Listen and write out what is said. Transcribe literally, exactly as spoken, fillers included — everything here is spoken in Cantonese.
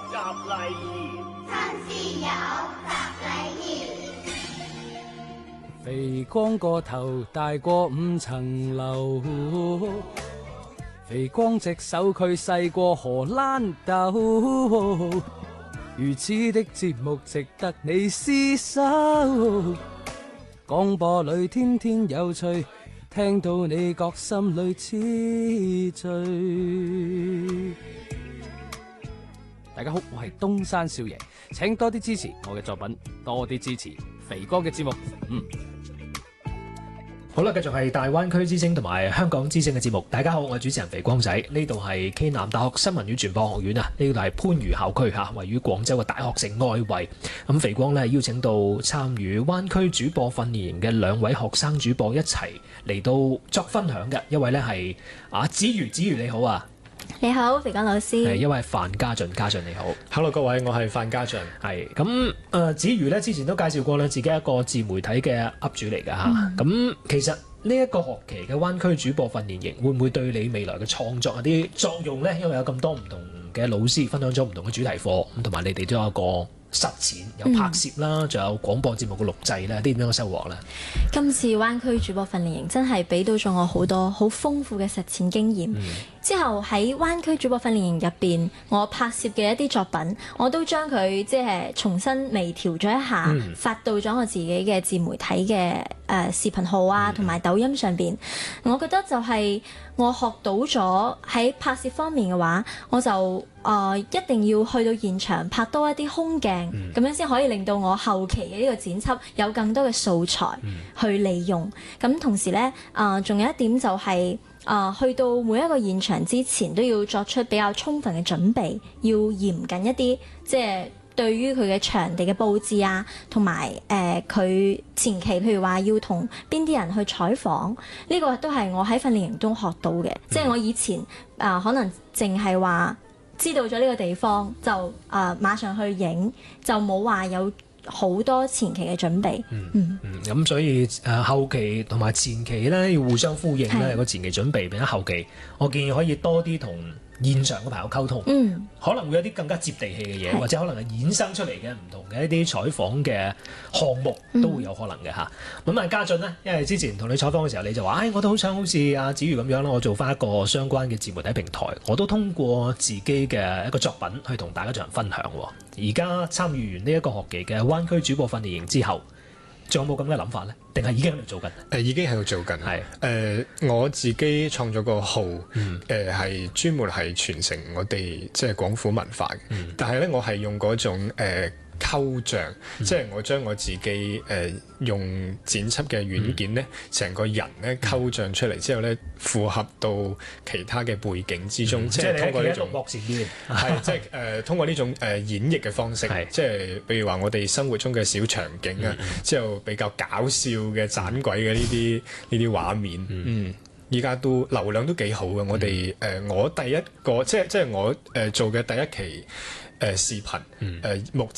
習禮儀， 親師友，習禮儀。 肥光個頭大過五層樓，肥光隻手佢細過荷蘭豆，如此的節目值得你廝守。廣播裏天天有趣，聽到你覺心裏痴醉。大家好，我係東山少爺，請多啲支持我嘅作品，多啲支持肥光嘅節目。嗯。 好啦，繼續係大灣區之聲同埋香港之聲嘅節目。大家好，我係主持人肥光仔。呢度係暨南大學新聞與傳播學院啊，呢度係番禺校區嚇，位於廣州嘅大學城外圍。咁肥光呢邀請到參與灣區主播訓練營嘅兩位學生主播一齊嚟到作分享嘅。一位呢係啊子瑜，子瑜你好啊。 你好，肥光老師。 係一位范家俊，家俊你好。 Hello 各位，我係范家俊。 係咁誒，子瑜咧之前都介紹過咧，自己一個自媒體嘅 up 主嚟㗎嚇。咁、嗯、其實呢一個學期嘅灣區主播訓練營會唔會對你未來嘅創作有啲作用咧？因為有咁多唔同嘅老師分享咗唔同嘅主題課，咁同埋你哋都有一個實踐，有拍攝啦，仲、嗯、有廣播節目嘅錄製咧，啲點樣嘅收穫咧？ 今次灣區主播訓練營真係俾到咗我好多好豐富嘅實踐經驗。嗯、之後喺灣區主播訓練營入邊，我拍攝嘅一啲作品，我都將佢即係重新微調咗一下，嗯、發到咗我自己嘅自媒體嘅誒、呃、視頻號啊，同埋、嗯、抖音上邊。我覺得就係我學到咗喺拍攝方面嘅話，我就誒、呃、一定要去到現場拍多一啲空鏡。咁、嗯、樣先可以令到我後期嘅呢個剪輯有更多嘅素材去利用。咁、嗯、同時呢，啊、呃，仲有一點就係、是、啊、呃，去到每一個現場之前都要作出比較充分嘅準備，要嚴謹一啲，即係對於佢嘅場地嘅佈置啊，同埋誒佢前期譬如話要同邊啲人去採訪，呢、這個都係我喺訓練營中學到嘅。嗯、即係我以前啊、呃，可能淨係話知道咗呢個地方就啊、呃、馬上去影，就冇話有好多前期嘅準備。嗯嗯咁、嗯、所以誒、呃、後期同埋前期咧要互相呼應咧，個是前期準備變咗後期，我建議可以多啲同現場嘅朋友溝通，嗯，可能會有啲更加接地氣嘅嘢，是或者可能係衍生出嚟嘅唔同嘅一啲採訪嘅項目都會有可能嘅嚇。咁啊、嗯，家俊呢，因為之前同你採訪嘅時候，你就話，唉、哎，我都好想好似阿子瑜咁樣咯，我做翻一個相關嘅自媒體平台，我都通過自己嘅一個作品去同大家進行分享。而家參與完呢一個學期嘅灣區主播訓練營之後，仲有冇咁嘅諗法咧？定係已經喺度做緊？誒、 呃，已經喺度做緊。係誒是、呃，我自己創咗個號，誒係、嗯呃、專門係傳承我哋即係廣府文化嘅。嗯、但係咧，我係用嗰種誒。呃構象，嗯、即係我將我自己誒、呃、用剪輯嘅軟件咧，成、嗯、個人咧構象出嚟之後咧，符合到其他嘅背景之中，嗯、即係通過呢種幕前邊，係即係誒、呃、通過呢種誒、呃、演繹嘅方式，是即係譬如話我哋生活中嘅小場景啊，嗯、之後比較搞笑嘅盞鬼嘅呢啲呢啲畫面，嗯，依家都流量都幾好嘅。我哋誒、呃、我第一個即係即係我誒、呃、做嘅第一期。誒、呃、視頻誒、呃、目